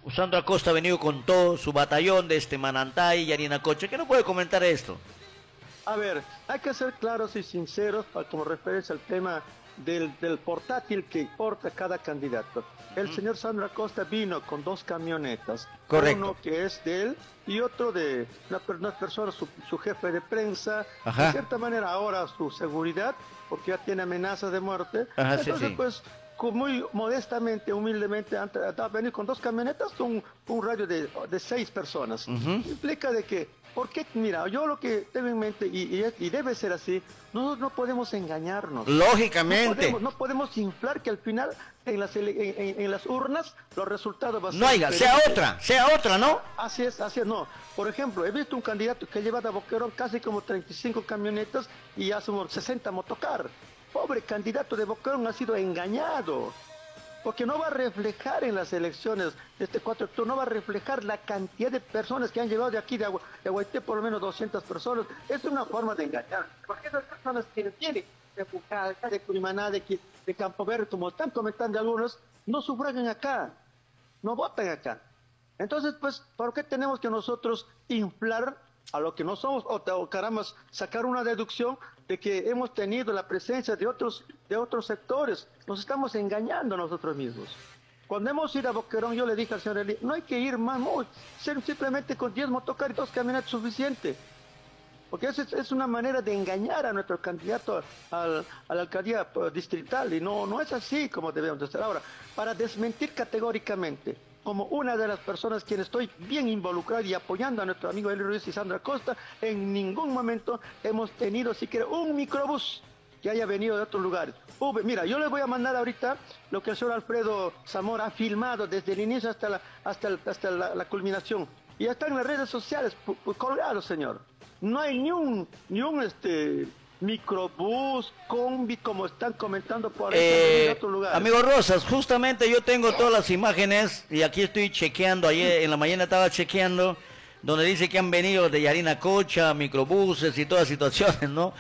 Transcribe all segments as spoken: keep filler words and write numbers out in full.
Sandra Costa ha venido con todo su batallón de este Manantay y Yarinacocha. ¿Qué nos puede comentar esto? A ver, hay que ser claros y sinceros para como referencia al tema del, del portátil que porta cada candidato. El Ujú. señor Sandra Costa vino con dos camionetas, Correcto. uno que es de él y otro de una, per- una persona, su, su jefe de prensa, de Ajá. cierta manera ahora su seguridad, porque ya tiene amenazas de muerte. Ajá, sí, Entonces, sí. pues, con muy modestamente, humildemente, han tra- ha venido con dos camionetas, un, un radio de, de seis personas. Ujú. Implica de que, ¿por qué? Mira, yo lo que tengo en mente, y, y es- y debe ser así, nosotros no podemos engañarnos. No Lógicamente. podemos, no podemos inflar que al final en las, ele- en, en- en las urnas los resultados van a No ser haya, sea diferentes. otra, sea otra, ¿no? Así es, así es, no. Por ejemplo, he visto un candidato que lleva de Boquerón casi como treinta y cinco camionetas y hace unos sesenta motocar. Pobre candidato de Boquerón ha sido engañado. Porque no va a reflejar en las elecciones de este cuatro de octubre, no va a reflejar la cantidad de personas que han llevado de aquí de, Agua, de Aguaité, por lo menos doscientas personas. Es una forma de engañar. Porque esas personas que tienen de Pucallpa, de Curimaná, de, Qui- de Campo Verde, como están comentando algunos, no sufragan acá, no votan acá. Entonces, pues, ¿por qué tenemos que nosotros inflar a lo que no somos o, o caramba, sacar una deducción de que hemos tenido la presencia de otros, de otros sectores? Nos estamos engañando a nosotros mismos. Cuando hemos ido a Boquerón, yo le dije al señor Eli, no hay que ir más, no, ser simplemente con diez motocar y dos camionetas suficiente. Porque eso es, es una manera de engañar a nuestro candidato al- a la alcaldía pues, distrital y no, no es así como debemos de hacer ahora. Para desmentir categóricamente, como una de las personas quien estoy bien involucrado y apoyando a nuestro amigo Eli Ruiz y Sandra Costa, en ningún momento hemos tenido siquiera un microbús que haya venido de otros lugares. Hubo- mira, yo les voy a mandar ahorita lo que el señor Alfredo Zamora ha filmado desde el inicio hasta la, hasta el- hasta la, la culminación. Y ya está en las redes sociales, pu- pu- colgado, señor. No hay ni un, ni un este, microbús, combi, como están comentando por ahí, que han venido de Eh, otros lugares. amigo Rosas, justamente yo tengo todas las imágenes y aquí estoy chequeando, ayer en la mañana estaba chequeando, donde dice que han venido de Yarinacocha, microbuses y todas situaciones, ¿no?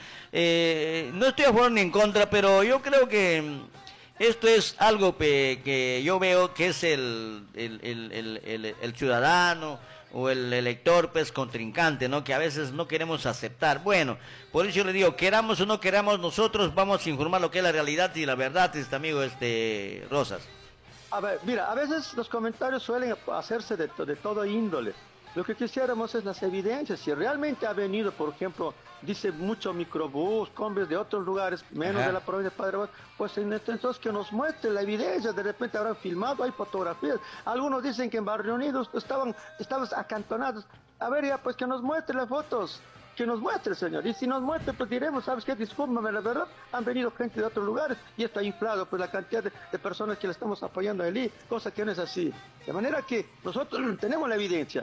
Eh, no estoy a favor ni en contra, pero yo creo que mm, esto es algo pe- que yo veo que es el, el, el, el, el- el ciudadano o el elector pues contrincante, ¿no? Que a veces no queremos aceptar. Bueno, por eso yo le digo, queramos o no queramos, nosotros vamos a informar lo que es la realidad y la verdad, este amigo este Rosas. A ver, mira, a veces los comentarios suelen hacerse de, to- de todo índole. Lo que quisiéramos es las evidencias. Si realmente ha venido, por ejemplo, dice mucho microbús, combis de otros lugares, menos de Ajá. la provincia de Padre Boas, pues en este- entonces que nos muestre la evidencia. De repente habrán filmado, hay fotografías. Algunos dicen que en Barrio Unidos estaban, estaban acantonados. A ver, ya, pues que nos muestre las fotos. Que nos muestre, señor. Y si nos muestre, pues diremos, ¿sabes qué? Discúlpame, la verdad, han venido gente de otros lugares y esto ha inflado pues la cantidad de, de personas que le estamos apoyando a Eli, cosa que no es así. De manera que nosotros tenemos la evidencia.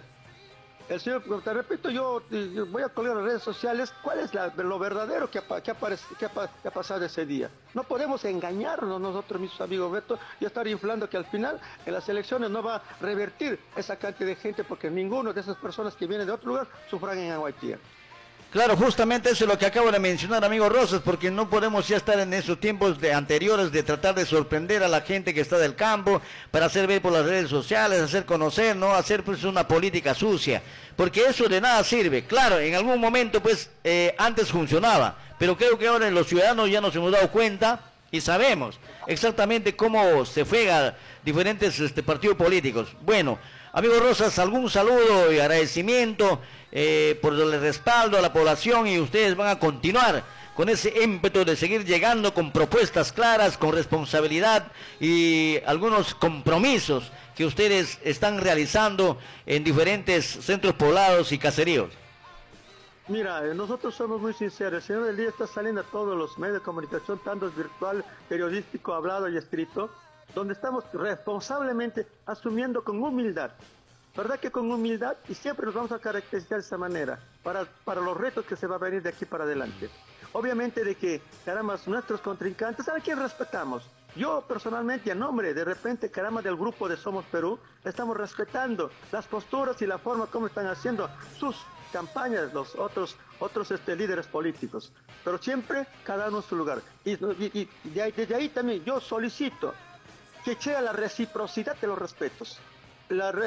El señor, te repito, yo, yo voy a colgar en las redes sociales cuál es la- lo verdadero que ha, pa- que, ha parec- que ha pa- que ha pasado ese día. No podemos engañarnos nosotros, mis amigos Beto, y estar inflando que al final en las elecciones no va a revertir esa cantidad de gente porque ninguno de esas personas que vienen de otro lugar sufran en Aguaitía. Claro, justamente eso es lo que acabo de mencionar, amigo Rosas, porque no podemos ya estar en esos tiempos de anteriores de tratar de sorprender a la gente que está del campo para hacer ver por las redes sociales, hacer conocer, no hacer pues una política sucia, porque eso de nada sirve. Claro, en algún momento pues eh, antes funcionaba, pero creo que ahora los ciudadanos ya nos hemos dado cuenta y sabemos exactamente cómo se juega diferentes este, partidos políticos. Bueno, amigo Rosas, algún saludo y agradecimiento eh, por el respaldo a la población y ustedes van a continuar con ese ímpetu de seguir llegando con propuestas claras, con responsabilidad y algunos compromisos que ustedes están realizando en diferentes centros poblados y caseríos. Mira, eh, nosotros somos muy sinceros. El señor Elías está saliendo a todos los medios de comunicación, tanto virtual, periodístico, hablado y escrito, donde estamos responsablemente asumiendo con humildad. ¿Verdad que con humildad? Y siempre nos vamos a caracterizar de esa manera para, para los retos que se va a venir de aquí para adelante. Obviamente de que, caramba, nuestros contrincantes, ¿sabe quién respetamos? Yo personalmente, a nombre de repente, caramba, del grupo de Somos Perú, estamos respetando las posturas y la forma como están haciendo sus campañas los otros otros este, líderes políticos. Pero siempre cada uno en su lugar. Y, y, y de ahí, desde ahí también yo solicito que sea la reciprocidad de los respetos. La